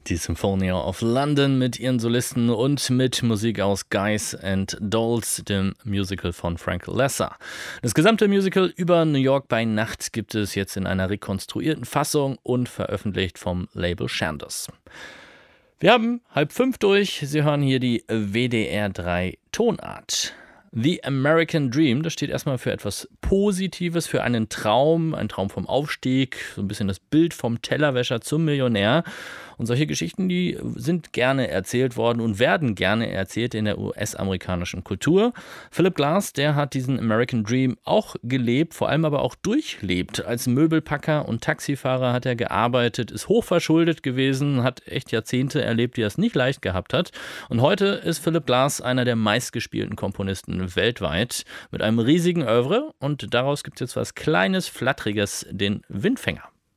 Die Symphonia of London mit ihren Solisten und mit Musik aus Guys and Dolls, dem Musical von Frank Lesser. Das gesamte Musical über New York bei Nacht gibt es jetzt in einer rekonstruierten Fassung und veröffentlicht vom Label Chandos. Wir haben 4:30 durch. Sie hören hier die WDR 3 Tonart. The American Dream, das steht erstmal für etwas Positives, für einen Traum, ein Traum vom Aufstieg, so ein bisschen das Bild vom Tellerwäscher zum Millionär. Und solche Geschichten, die sind gerne erzählt worden und werden gerne erzählt in der US-amerikanischen Kultur. Philip Glass, der hat diesen American Dream auch gelebt, vor allem aber auch durchlebt. Als Möbelpacker und Taxifahrer hat er gearbeitet, ist hochverschuldet gewesen, hat echt Jahrzehnte erlebt, die er es nicht leicht gehabt hat. Und heute ist Philip Glass einer der meistgespielten Komponisten weltweit mit einem riesigen Oeuvre. Und daraus gibt es jetzt was Kleines, Flatteriges, den Windfänger.